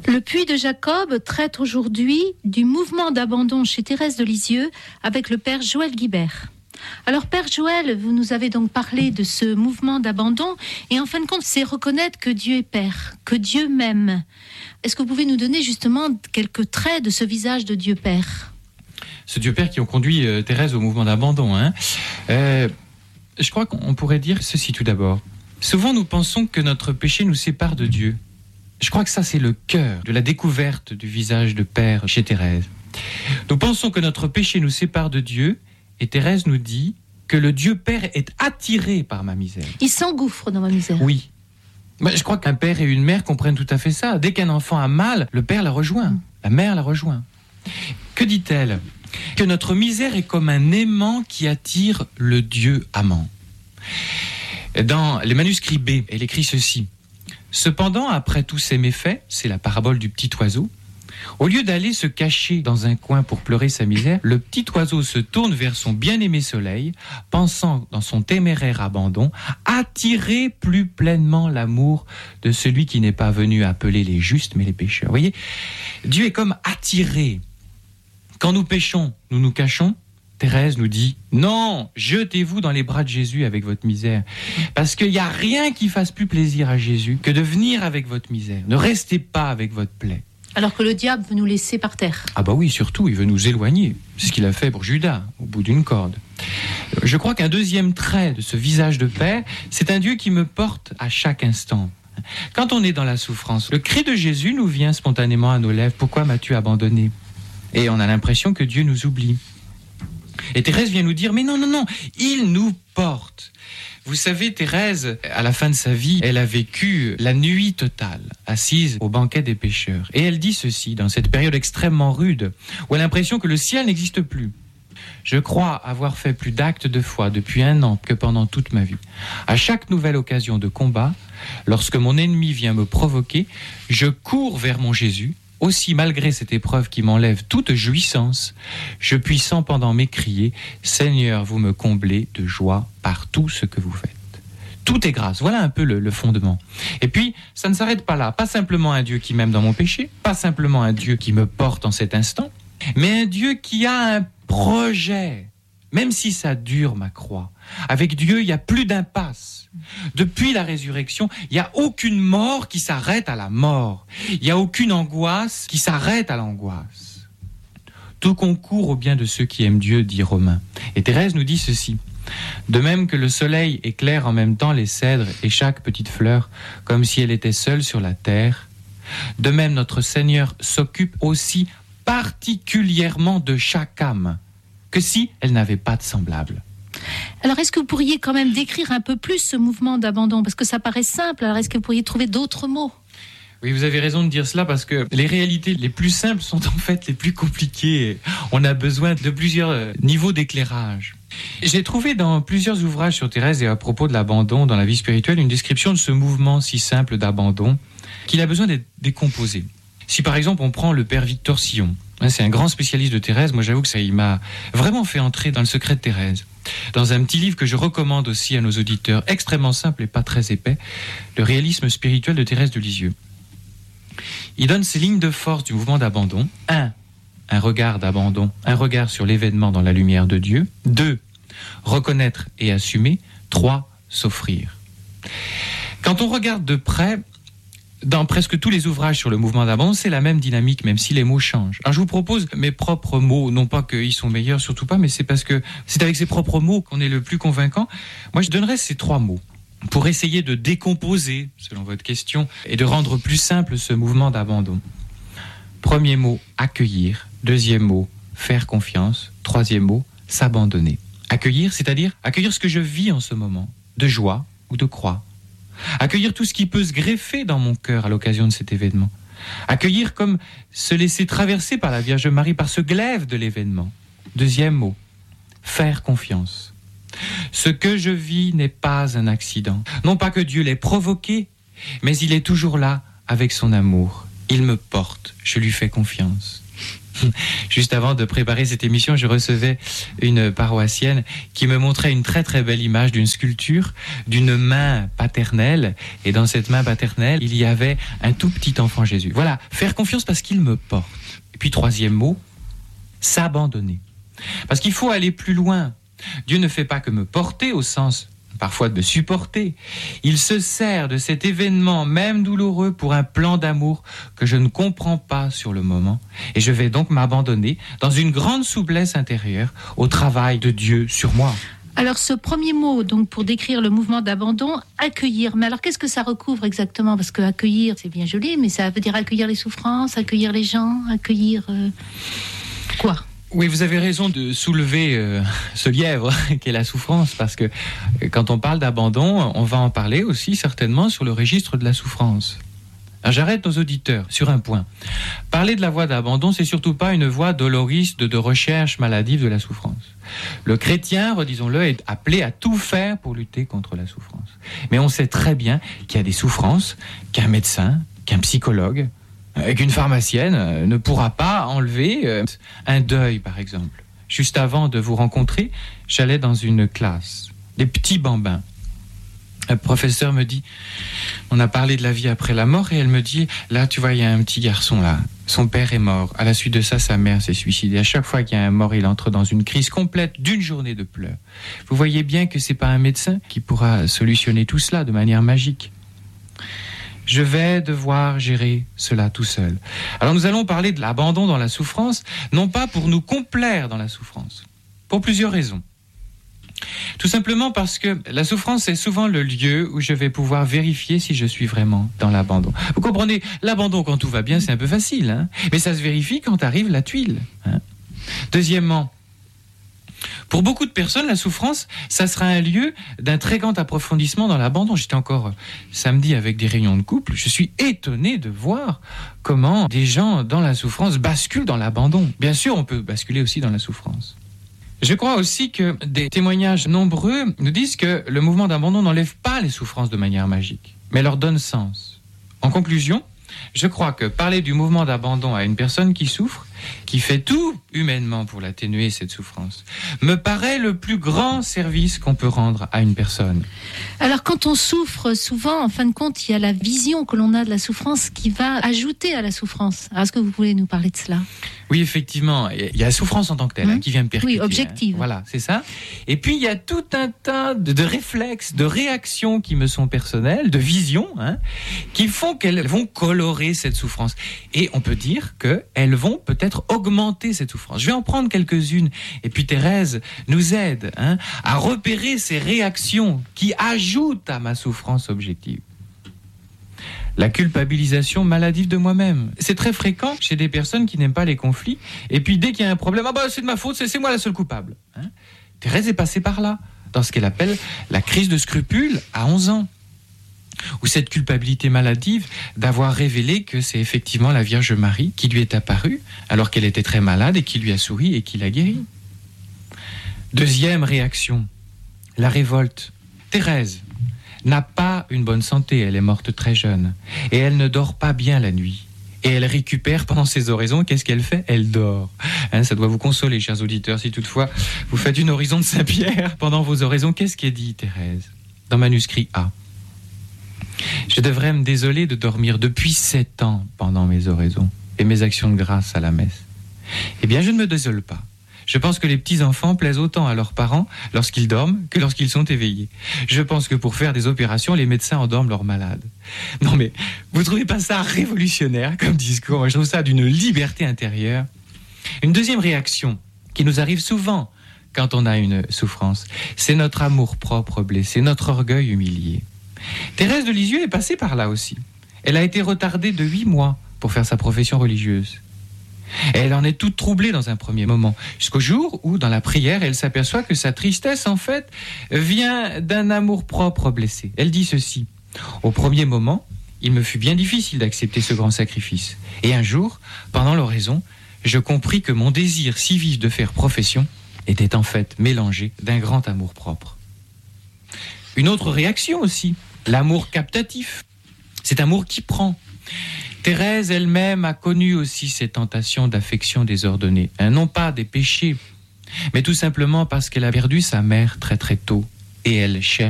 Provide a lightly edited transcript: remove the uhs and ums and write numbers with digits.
Le Puits de Jacob traite aujourd'hui du mouvement d'abandon chez Thérèse de Lisieux avec le père Joël Guibert. Alors Père Joël, vous nous avez donc parlé de ce mouvement d'abandon et en fin de compte, c'est reconnaître que Dieu est Père, que Dieu m'aime. Est-ce que vous pouvez nous donner justement quelques traits de ce visage de Dieu Père ? Ce Dieu Père qui ont conduit Thérèse au mouvement d'abandon. Je crois qu'on pourrait dire ceci tout d'abord. Souvent nous pensons que notre péché nous sépare de Dieu. Je crois que ça c'est le cœur de la découverte du visage de Père chez Thérèse. Nous pensons que notre péché nous sépare de Dieu et Thérèse nous dit que le Dieu Père est attiré par ma misère. Il s'engouffre dans ma misère. Oui. Je crois qu'un père et une mère comprennent tout à fait ça. Dès qu'un enfant a mal, le père la rejoint, la mère la rejoint. Que dit-elle ? Que notre misère est comme un aimant qui attire le Dieu amant. Dans les manuscrits B, elle écrit ceci. Cependant, après tous ces méfaits, c'est la parabole du petit oiseau, au lieu d'aller se cacher dans un coin pour pleurer sa misère, le petit oiseau se tourne vers son bien-aimé soleil, pensant dans son téméraire abandon, attirer plus pleinement l'amour de celui qui n'est pas venu appeler les justes mais les pécheurs. Vous voyez, Dieu est comme attiré. Quand nous péchons, nous nous cachons. Thérèse nous dit, non, jetez-vous dans les bras de Jésus avec votre misère. Parce qu'il n'y a rien qui fasse plus plaisir à Jésus que de venir avec votre misère. Ne restez pas avec votre plaie. Alors que le diable veut nous laisser par terre. Ah bah oui, surtout, il veut nous éloigner. C'est ce qu'il a fait pour Judas, au bout d'une corde. Je crois qu'un deuxième trait de ce visage de Père, c'est un Dieu qui me porte à chaque instant. Quand on est dans la souffrance, le cri de Jésus nous vient spontanément à nos lèvres. Pourquoi m'as-tu abandonné ? Et on a l'impression que Dieu nous oublie. Et Thérèse vient nous dire, mais non, il nous porte. Vous savez, Thérèse, à la fin de sa vie, elle a vécu la nuit totale, assise au banquet des pécheurs. Et elle dit ceci, dans cette période extrêmement rude, où elle a l'impression que le ciel n'existe plus. Je crois avoir fait plus d'actes de foi depuis 1 an que pendant toute ma vie. À chaque nouvelle occasion de combat, lorsque mon ennemi vient me provoquer, je cours vers mon Jésus. Aussi, malgré cette épreuve qui m'enlève toute jouissance, je puis sans pendant m'écrier « Seigneur, vous me comblez de joie par tout ce que vous faites. » Tout est grâce, voilà un peu le fondement. Et puis, ça ne s'arrête pas là. Pas simplement un Dieu qui m'aime dans mon péché, pas simplement un Dieu qui me porte en cet instant, mais un Dieu qui a un projet, même si ça dure ma croix. Avec Dieu, il n'y a plus d'impasse. Depuis la résurrection, il n'y a aucune mort qui s'arrête à la mort. Il n'y a aucune angoisse qui s'arrête à l'angoisse. Tout concourt au bien de ceux qui aiment Dieu, dit Romain. Et Thérèse nous dit ceci. De même que le soleil éclaire en même temps les cèdres et chaque petite fleur, comme si elle était seule sur la terre, de même notre Seigneur s'occupe aussi particulièrement de chaque âme, que si elle n'avait pas de semblable. Alors, est-ce que vous pourriez quand même décrire un peu plus ce mouvement d'abandon ? Parce que ça paraît simple, alors est-ce que vous pourriez trouver d'autres mots ? Oui, vous avez raison de dire cela parce que les réalités les plus simples sont en fait les plus compliquées. On a besoin de plusieurs niveaux d'éclairage. J'ai trouvé dans plusieurs ouvrages sur Thérèse et à propos de l'abandon dans la vie spirituelle une description de ce mouvement si simple d'abandon qu'il a besoin d'être décomposé. Si par exemple on prend le père Victor Sillon, c'est un grand spécialiste de Thérèse, moi j'avoue que ça il m'a vraiment fait entrer dans le secret de Thérèse. Dans un petit livre que je recommande aussi à nos auditeurs, extrêmement simple et pas très épais, Le réalisme spirituel de Thérèse de Lisieux. Il donne ces lignes de force du mouvement d'abandon. 1. Un regard d'abandon, un regard sur l'événement dans la lumière de Dieu. 2. Reconnaître et assumer. 3. S'offrir. Quand on regarde de près, dans presque tous les ouvrages sur le mouvement d'abandon, c'est la même dynamique, même si les mots changent. Alors je vous propose mes propres mots, non pas qu'ils sont meilleurs, surtout pas, mais c'est parce que c'est avec ces propres mots qu'on est le plus convaincant. Moi, je donnerais ces 3 mots pour essayer de décomposer, selon votre question, et de rendre plus simple ce mouvement d'abandon. Premier mot, accueillir. Deuxième mot, faire confiance. Troisième mot, s'abandonner. Accueillir, c'est-à-dire accueillir ce que je vis en ce moment, de joie ou de croix. Accueillir tout ce qui peut se greffer dans mon cœur à l'occasion de cet événement. Accueillir comme se laisser traverser par la Vierge Marie, par ce glaive de l'événement. Deuxième mot, faire confiance. Ce que je vis n'est pas un accident. Non pas que Dieu l'ait provoqué, mais il est toujours là avec son amour. Il me porte, je lui fais confiance. Juste avant de préparer cette émission, je recevais une paroissienne qui me montrait une très très belle image d'une sculpture, d'une main paternelle. Et dans cette main paternelle, il y avait un tout petit enfant Jésus. Voilà, faire confiance parce qu'il me porte. Et puis troisième mot, s'abandonner. Parce qu'il faut aller plus loin. Dieu ne fait pas que me porter au sens parfois de me supporter. Il se sert de cet événement, même douloureux, pour un plan d'amour que je ne comprends pas sur le moment. Et je vais donc m'abandonner dans une grande souplesse intérieure au travail de Dieu sur moi. Alors ce premier mot, donc pour décrire le mouvement d'abandon, accueillir. Mais alors qu'est-ce que ça recouvre exactement? Parce que accueillir, c'est bien joli, mais ça veut dire accueillir les souffrances, accueillir les gens, accueillir quoi? Oui, vous avez raison de soulever ce lièvre qu'est la souffrance, parce que quand on parle d'abandon, on va en parler aussi certainement sur le registre de la souffrance. Alors, j'arrête nos auditeurs sur un point. Parler de la voie d'abandon, c'est surtout pas une voie doloriste de recherche maladive de la souffrance. Le chrétien, redisons-le, est appelé à tout faire pour lutter contre la souffrance. Mais on sait très bien qu'il y a des souffrances qu'un médecin, qu'un psychologue, qu'une pharmacienne ne pourra pas enlever. Un deuil, par exemple. Juste avant de vous rencontrer, j'allais dans une classe, des petits bambins. Un professeur me dit, on a parlé de la vie après la mort, et elle me dit, là, tu vois, il y a un petit garçon là, son père est mort. À la suite de ça, sa mère s'est suicidée. À chaque fois qu'il y a un mort, il entre dans une crise complète d'une journée de pleurs. Vous voyez bien que c'est pas un médecin qui pourra solutionner tout cela de manière magique. Je vais devoir gérer cela tout seul. Alors nous allons parler de l'abandon dans la souffrance, non pas pour nous complaire dans la souffrance, pour plusieurs raisons. Tout simplement parce que la souffrance est souvent le lieu où je vais pouvoir vérifier si je suis vraiment dans l'abandon. Vous comprenez, l'abandon quand tout va bien, c'est un peu facile, hein, mais ça se vérifie quand arrive la tuile. Hein. Deuxièmement, pour beaucoup de personnes, la souffrance, ça sera un lieu d'un très grand approfondissement dans l'abandon. J'étais encore samedi avec des réunions de couple. Je suis étonné de voir comment des gens dans la souffrance basculent dans l'abandon. Bien sûr, on peut basculer aussi dans la souffrance. Je crois aussi que des témoignages nombreux nous disent que le mouvement d'abandon n'enlève pas les souffrances de manière magique, mais leur donne sens. En conclusion, je crois que parler du mouvement d'abandon à une personne qui souffre, qui fait tout humainement pour l'atténuer, cette souffrance, me paraît le plus grand service qu'on peut rendre à une personne. Alors quand on souffre, souvent, en fin de compte, il y a la vision que l'on a de la souffrance qui va ajouter à la souffrance. Alors, est-ce que vous pouvez nous parler de cela ? Oui, effectivement, il y a la souffrance en tant que telle qui vient me percuter. Oui, objective. Voilà, c'est ça. Et puis, il y a tout un tas de réflexes, de réactions qui me sont personnelles, de visions, qui font qu'elles vont colorer cette souffrance. Et on peut dire qu'elles vont peut-être augmenter cette souffrance. Je vais en prendre quelques-unes. Et puis, Thérèse nous aide à repérer ces réactions qui ajoutent à ma souffrance objective. La culpabilisation maladive de moi-même. C'est très fréquent chez des personnes qui n'aiment pas les conflits. Et puis dès qu'il y a un problème, c'est de ma faute, c'est moi la seule coupable. Thérèse est passée par là, dans ce qu'elle appelle la crise de scrupule à 11 ans. Ou cette culpabilité maladive d'avoir révélé que c'est effectivement la Vierge Marie qui lui est apparue, alors qu'elle était très malade et qui lui a souri et qui l'a guérie. Deuxième réaction, la révolte. Thérèse n'a pas une bonne santé, elle est morte très jeune. Et elle ne dort pas bien la nuit. Et elle récupère pendant ses oraisons, qu'est-ce qu'elle fait ? Elle dort. Ça doit vous consoler, chers auditeurs, si toutefois vous faites une oraison de Saint-Pierre pendant vos oraisons. Qu'est-ce qu'elle dit, Thérèse ? Dans manuscrit A. Je devrais me désoler de dormir depuis 7 ans pendant mes oraisons et mes actions de grâce à la messe. Eh bien, je ne me désole pas. Je pense que les petits-enfants plaisent autant à leurs parents lorsqu'ils dorment que lorsqu'ils sont éveillés. Je pense que pour faire des opérations, les médecins endorment leurs malades. Non mais, vous trouvez pas ça révolutionnaire comme discours ? Moi, je trouve ça d'une liberté intérieure. Une deuxième réaction qui nous arrive souvent quand on a une souffrance, c'est notre amour-propre blessé, notre orgueil humilié. Thérèse de Lisieux est passée par là aussi. Elle a été retardée de 8 mois pour faire sa profession religieuse. Et elle en est toute troublée dans un premier moment, jusqu'au jour où, dans la prière, elle s'aperçoit que sa tristesse, en fait, vient d'un amour-propre blessé. Elle dit ceci : « Au premier moment, il me fut bien difficile d'accepter ce grand sacrifice. Et un jour, pendant l'oraison, je compris que mon désir si vif de faire profession était en fait mélangé d'un grand amour-propre. » Une autre réaction aussi, l'amour captatif. Cet amour qui prend. Thérèse elle-même a connu aussi ces tentations d'affection désordonnée, non pas des péchés, mais tout simplement parce qu'elle a perdu sa mère très très tôt et elle cherche